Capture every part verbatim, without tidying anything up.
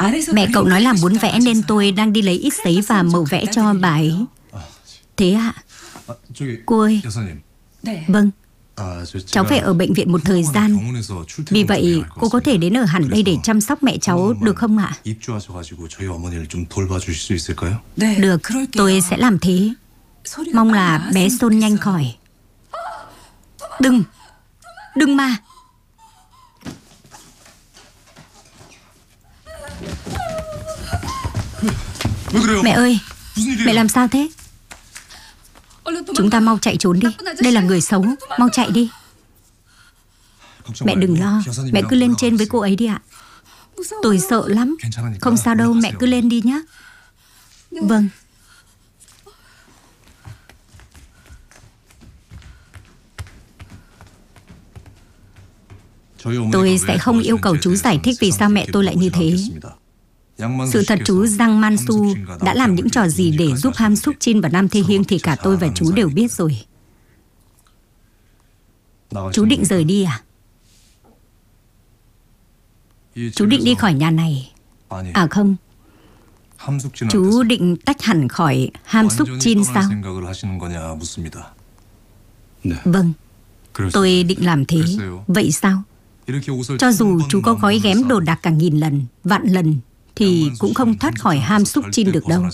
Mẹ cậu nói là muốn vẽ nên tôi đang đi lấy ít giấy và màu vẽ cho bà ấy. Thế ạ? Cô ơi. Vâng. Cháu phải ở bệnh viện một thời gian. Vì vậy cô có thể đến ở hẳn đây để chăm sóc mẹ cháu được không ạ? Được, tôi sẽ làm thế. Mong là bé Son nhanh khỏi. Đừng, đừng mà. Mẹ ơi, mẹ làm sao thế? Chúng ta mau chạy trốn đi. Đây là người xấu. Mau chạy đi. Mẹ đừng lo. Mẹ cứ lên trên với cô ấy đi ạ. Tôi sợ lắm. Không sao đâu, mẹ cứ lên đi nhé. Vâng. Tôi sẽ không yêu cầu chú giải thích vì sao mẹ tôi lại như thế. Sự thật chú Giang Man-su đã làm những trò gì để giúp Ham Suk-jin và Nam Tae-hyung thì cả tôi và chú đều biết rồi. Chú định rời đi à? Chú định đi khỏi nhà này. À không, chú định tách hẳn khỏi Ham Suk-jin sao? Vâng, tôi định làm thế. Vậy sao? Cho dù chú có gói ghém đồ đạc cả nghìn lần, vạn lần thì cũng không thoát khỏi Ham Suk-jin được đâu.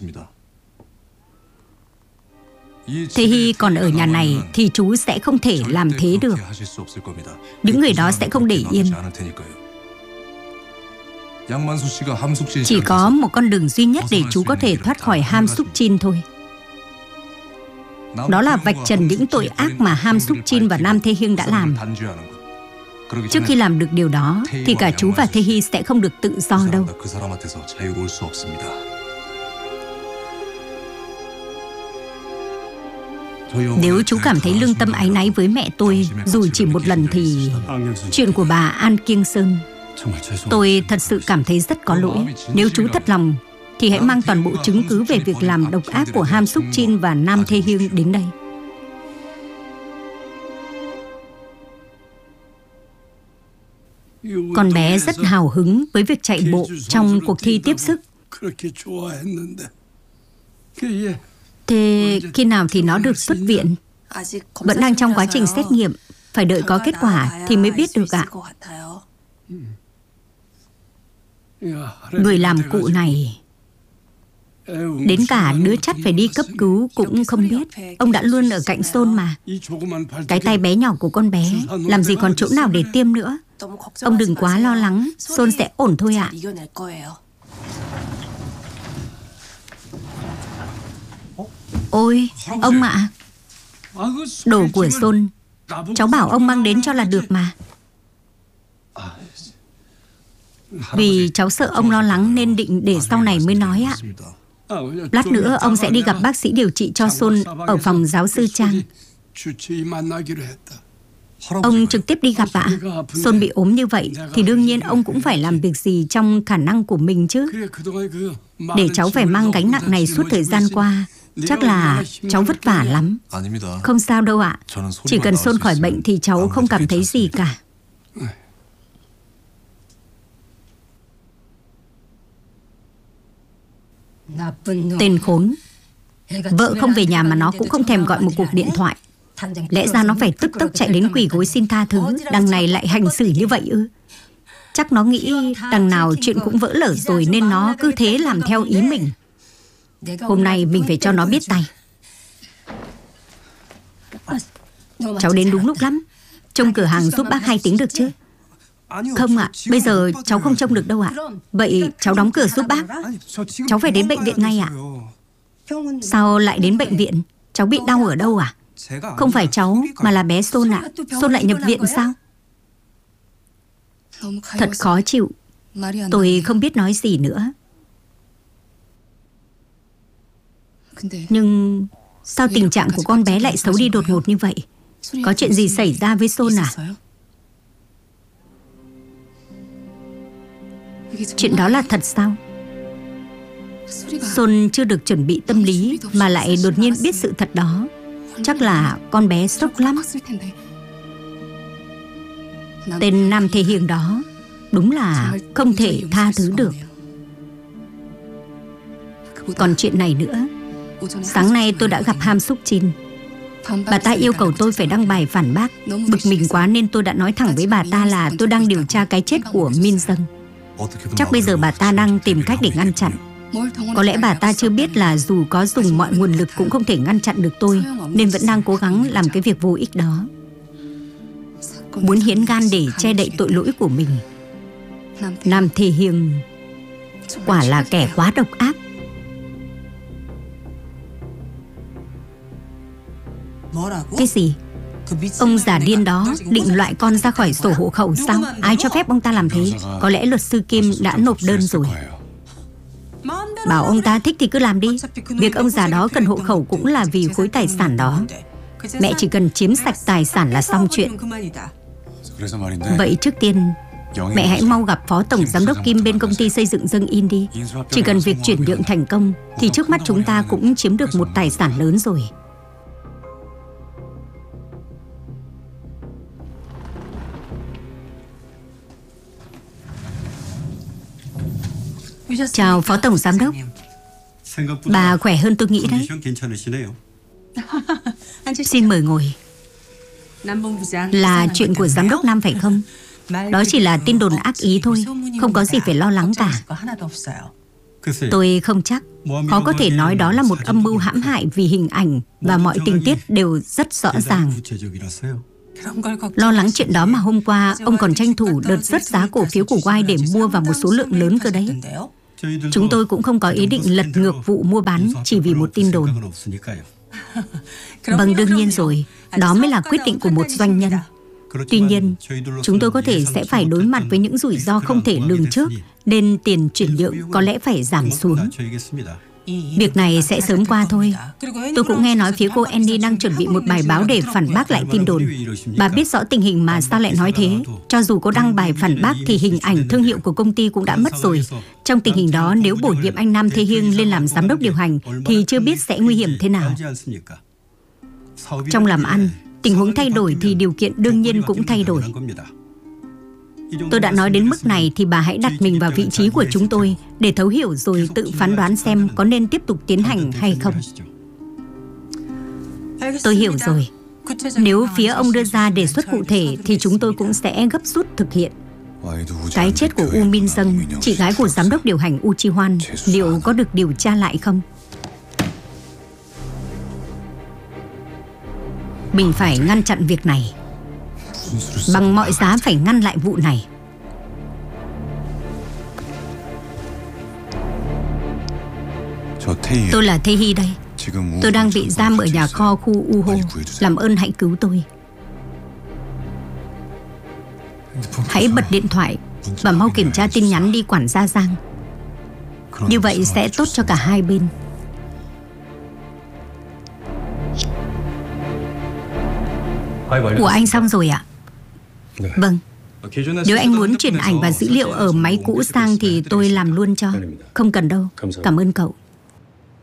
Tae-hy còn ở nhà này thì chú sẽ không thể làm thế được. Những người đó sẽ không để yên. Chỉ có một con đường duy nhất để chú có thể thoát khỏi Ham Suk-jin thôi. Đó là vạch trần những tội ác mà Ham Suk-jin và Nam Tae-hyung đã làm. Trước khi làm được điều đó thì cả chú và Tae-hy sẽ không được tự do đâu. Nếu chú cảm thấy lương tâm áy náy với mẹ tôi dù chỉ một lần thì chuyện của bà An Kiêng Sơn, tôi thật sự cảm thấy rất có lỗi. Nếu chú thật lòng thì hãy mang toàn bộ chứng cứ về việc làm độc ác của Ham Suk-jin và Nam Tae-hyung đến đây. Con bé rất hào hứng với việc chạy bộ trong cuộc thi tiếp sức. Thế khi nào thì nó được xuất viện? Vẫn đang trong quá trình xét nghiệm. Phải đợi có kết quả thì mới biết được ạ. Người làm cụ này, đến cả đứa chắt phải đi cấp cứu cũng không biết. Ông đã luôn ở cạnh Son mà. Cái tay bé nhỏ của con bé làm gì còn chỗ nào để tiêm nữa. Ông đừng quá lo lắng, Son sẽ ổn thôi ạ. Ôi, ông ạ. Đồ của Son, cháu bảo ông mang đến cho là được mà. Vì cháu sợ ông lo lắng nên định để sau này mới nói ạ. Lát nữa ông sẽ đi gặp bác sĩ điều trị cho Son ở phòng giáo sư Trang. Ông trực tiếp đi gặp ạ. Son bị ốm như vậy thì đương nhiên ông cũng phải làm việc gì trong khả năng của mình chứ. Để cháu phải mang gánh nặng này suốt thời gian qua, chắc là cháu vất vả lắm. Không sao đâu ạ. Chỉ cần Son khỏi bệnh thì cháu không cảm thấy gì cả. Tên khốn. Vợ không về nhà mà nó cũng không thèm gọi một cuộc điện thoại. Lẽ ra nó phải tức tốc chạy đến quỳ gối xin tha thứ. Đằng này lại hành xử như vậy ư? Chắc nó nghĩ đằng nào chuyện cũng vỡ lở rồi nên nó cứ thế làm theo ý mình. Hôm nay mình phải cho nó biết tay. Cháu đến đúng lúc lắm. Trông cửa hàng giúp bác hai tiếng được chứ? Không ạ, bây giờ cháu không trông được đâu ạ. Vậy cháu đóng cửa giúp bác. Cháu phải đến bệnh viện ngay ạ. Sao lại đến bệnh viện? Cháu bị đau ở đâu à? Không phải cháu mà là bé Son ạ. Son lại nhập viện sao? Thật khó chịu. Tôi không biết nói gì nữa. Nhưng sao tình trạng của con bé lại xấu đi đột ngột như vậy? Có chuyện gì xảy ra với Son à? Chuyện đó là thật sao? Son chưa được chuẩn bị tâm lý mà lại đột nhiên biết sự thật đó. Chắc là con bé sốc lắm. Tên Nam Tae-hyung đó đúng là không thể tha thứ được. Còn chuyện này nữa. Sáng nay tôi đã gặp Ham Suk Jin. Bà ta yêu cầu tôi phải đăng bài phản bác. Bực mình quá nên tôi đã nói thẳng với bà ta là tôi đang điều tra cái chết của Min Jung. Chắc bây giờ bà ta đang tìm cách để ngăn chặn. Có lẽ bà ta chưa biết là dù có dùng mọi nguồn lực cũng không thể ngăn chặn được tôi, nên vẫn đang cố gắng làm cái việc vô ích đó. Muốn hiến gan để che đậy tội lỗi của mình. Nam Tae Hyung quả là kẻ quá độc ác. Cái gì? Ông già điên đó định loại con ra khỏi sổ hộ khẩu sao? Ai cho phép ông ta làm thế? Có lẽ luật sư Kim đã nộp đơn rồi. Bảo ông ta thích thì cứ làm đi. Việc ông già đó cần hộ khẩu cũng là vì khối tài sản đó. Mẹ chỉ cần chiếm sạch tài sản là xong chuyện. Vậy trước tiên mẹ hãy mau gặp Phó Tổng Giám đốc Kim bên công ty xây dựng Dâng In đi. Chỉ cần việc chuyển nhượng thành công thì trước mắt chúng ta cũng chiếm được một tài sản lớn rồi. Chào Phó Tổng Giám đốc. Bà khỏe hơn tôi nghĩ đấy. Xin mời ngồi. Là chuyện của Giám đốc Nam phải không? Đó chỉ là tin đồn ác ý thôi, không có gì phải lo lắng cả. Tôi không chắc. Khó có thể nói đó là một âm mưu hãm hại vì hình ảnh và mọi tình tiết đều rất rõ ràng. Lo lắng chuyện đó mà hôm qua ông còn tranh thủ đợt rớt giá cổ phiếu của Wise để mua vào một số lượng lớn cơ đấy. Chúng tôi cũng không có ý định lật ngược vụ mua bán chỉ vì một tin đồn. Vâng, đương nhiên rồi. Đó mới là quyết định của một doanh nhân. Tuy nhiên, chúng tôi có thể sẽ phải đối mặt với những rủi ro không thể lường trước, nên tiền chuyển nhượng có lẽ phải giảm xuống. Việc này sẽ sớm qua thôi. Tôi cũng nghe nói phía cô Annie đang chuẩn bị một bài báo để phản bác lại tin đồn. Bà biết rõ tình hình mà sao lại nói thế? Cho dù có đăng bài phản bác thì hình ảnh thương hiệu của công ty cũng đã mất rồi. Trong tình hình đó, nếu bổ nhiệm anh Nam Tae Hyung lên làm giám đốc điều hành thì chưa biết sẽ nguy hiểm thế nào. Trong làm ăn, tình huống thay đổi thì điều kiện đương nhiên cũng thay đổi. Tôi đã nói đến mức này thì bà hãy đặt mình vào vị trí của chúng tôi để thấu hiểu rồi tự phán đoán xem có nên tiếp tục tiến hành hay không. Tôi hiểu rồi. Nếu phía ông đưa ra đề xuất cụ thể thì chúng tôi cũng sẽ gấp rút thực hiện. Cái chết của U Min Jung, chị gái của giám đốc điều hành U Chi Hwan, liệu có được điều tra lại không? Mình phải ngăn chặn việc này. Bằng mọi giá phải ngăn lại vụ này. Tôi là Tae Hy đây. Tôi đang bị giam ở nhà kho khu U Ho. Làm ơn hãy cứu tôi. Hãy bật điện thoại và mau kiểm tra tin nhắn đi quản gia Giang. Như vậy sẽ tốt cho cả hai bên. Của anh xong rồi ạ? Vâng. Nếu anh muốn chuyển ảnh và dữ liệu ở máy cũ sang thì tôi làm luôn cho. Không cần đâu. Cảm ơn cậu.